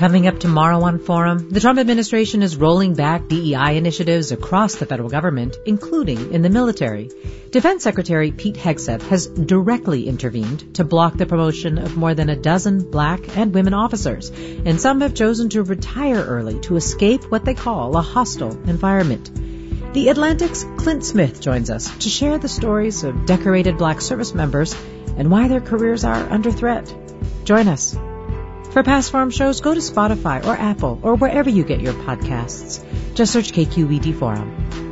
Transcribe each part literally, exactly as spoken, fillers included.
Coming up tomorrow on Forum, the Trump administration is rolling back D E I initiatives across the federal government, including in the military. Defense Secretary Pete Hegseth has directly intervened to block the promotion of more than a dozen black and women officers, and some have chosen to retire early to escape what they call a hostile environment. The Atlantic's Clint Smith joins us to share the stories of decorated black service members and why their careers are under threat. Join us. For past Forum shows, go to Spotify or Apple or wherever you get your podcasts. Just search K Q E D Forum.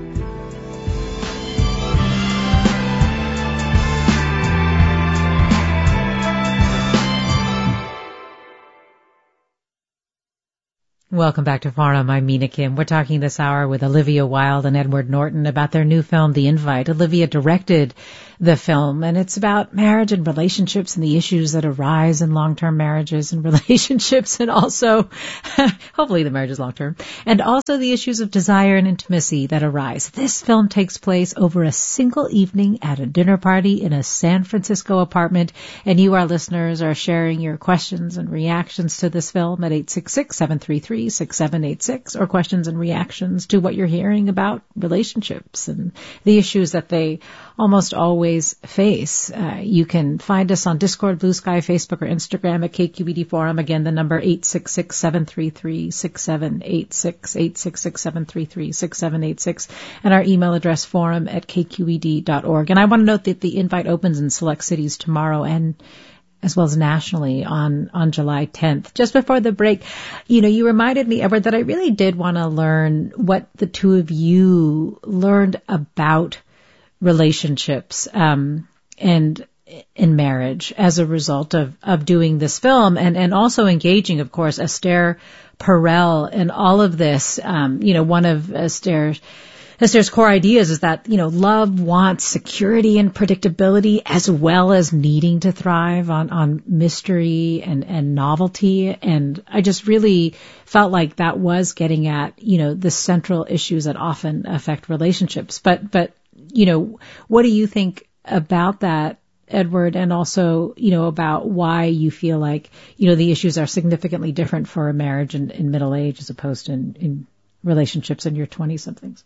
Welcome back to Forum. I'm Mina Kim. We're talking this hour with Olivia Wilde and Edward Norton about their new film, The Invite. Olivia directed the film, and it's about marriage and relationships and the issues that arise in long-term marriages and relationships, and also, hopefully the marriage is long-term, and also the issues of desire and intimacy that arise. This film takes place over a single evening at a dinner party in a San Francisco apartment, and you, our listeners, are sharing your questions and reactions to this film at eight six six, seven three three, six seven eight six, or questions and reactions to what you're hearing about relationships and the issues that they almost always face. Uh, you can find us on Discord, Blue Sky, Facebook, or Instagram at K Q E D Forum. Again, the number eight six six, seven three three, six seven eight six, eight six six, seven three three, six seven eight six, and our email address, forum at k q e d dot org. And I want to note that the invite opens in select cities tomorrow and as well as nationally on, on July tenth. Just before the break, you know, you reminded me, Edward, that I really did want to learn what the two of you learned about relationships, um, and in marriage as a result of, of doing this film, and, and also engaging, of course, Esther Perel in all of this. Um, you know, one of Esther's Esther's core ideas is that, you know, love wants security and predictability as well as needing to thrive on, on mystery and, and novelty. And I just really felt like that was getting at, you know, the central issues that often affect relationships. But, but, you know, what do you think about that, Edward, and also, you know, about why you feel like, you know, the issues are significantly different for a marriage in, in middle age as opposed to in, in relationships in your twenty-somethings?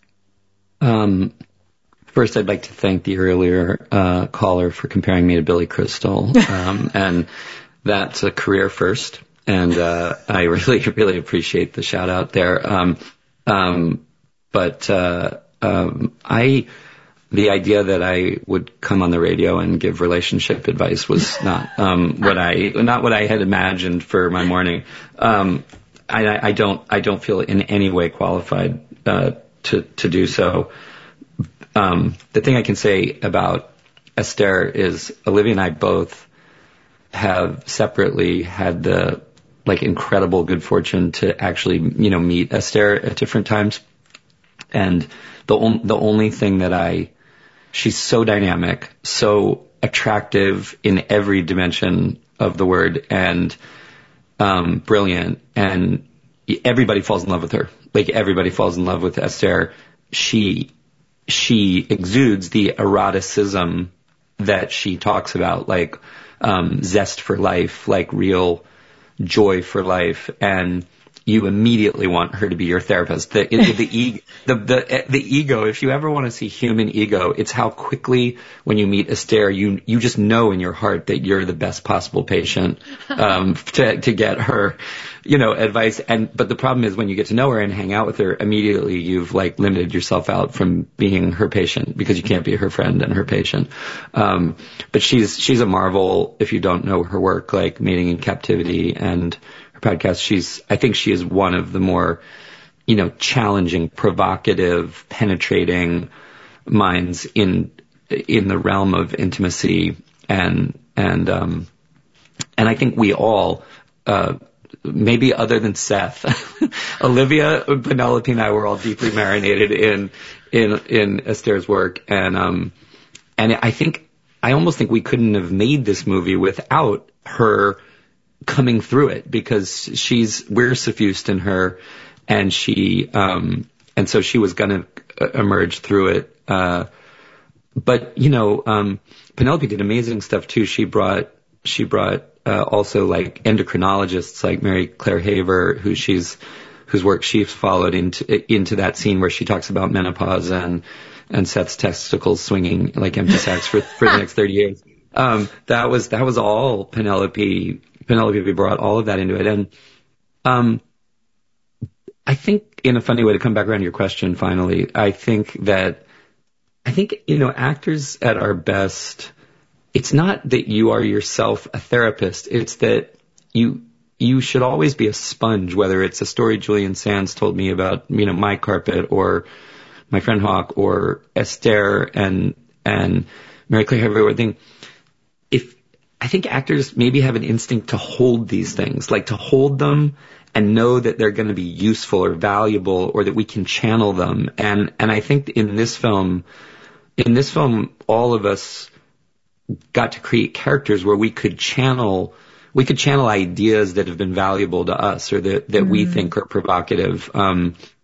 Um, first, I'd like to thank the earlier uh, caller for comparing me to Billy Crystal, um, and that's a career first, and uh, I really, really appreciate the shout out there. Um, um, but uh, um, I, the idea that I would come on the radio and give relationship advice was not um, what I, not what I had imagined for my morning. Um, I, I don't, I don't feel in any way qualified Uh, to, to do so. Um, the thing I can say about Esther is Olivia and I both have separately had the, like, incredible good fortune to actually, you know, meet Esther at different times. And the, on, the only thing that I, she's so dynamic, so attractive in every dimension of the word, and, um, brilliant, and everybody falls in love with her. Like, everybody falls in love with Esther. She, she exudes the eroticism that she talks about, like, um, zest for life, like real joy for life. And you immediately want her to be your therapist. The, the, the, the, the, the ego, if you ever want to see human ego, it's how quickly when you meet Esther, you, you just know in your heart that you're the best possible patient, um, to, to get her, you know, advice. And, but the problem is when you get to know her and hang out with her, immediately you've, like, limited yourself out from being her patient because you can't be her friend and her patient. Um, but she's, she's a marvel if you don't know her work, like Mating in Captivity and her podcast. She's, I think she is one of the more, you know, challenging, provocative, penetrating minds in, in the realm of intimacy. And, and, um, and I think we all, uh, maybe other than Seth, Olivia, Penelope, and I were all deeply marinated in, in, in Esther's work. And, um, and I think, I almost think we couldn't have made this movie without her coming through it, because she's, we're suffused in her, and she, um, and so she was going to emerge through it. Uh, but, you know, um, Penelope did amazing stuff too. She brought, she brought, uh, also like endocrinologists like Mary Claire Haver, who she's, whose work she's followed into, into that scene where she talks about menopause and, and Seth's testicles swinging like empty sacks for, for the next thirty years. Um, that was, that was all Penelope, Penelope brought all of that into it. And, um, I think in a funny way to come back around to your question finally, I think that, I think, you know, actors at our best, it's not that you are yourself a therapist. It's that you, you should always be a sponge, whether it's a story Julian Sands told me about, you know, My Carpet or My Friend Hawk or Esther and, and Mary Claire Haver. Thing. If, I think actors maybe have an instinct to hold these things, like to hold them and know that they're going to be useful or valuable or that we can channel them. And, and I think in this film, in this film, all of us got to create characters where we could channel, we could channel ideas that have been valuable to us or that, that mm-hmm. we think are provocative. Um,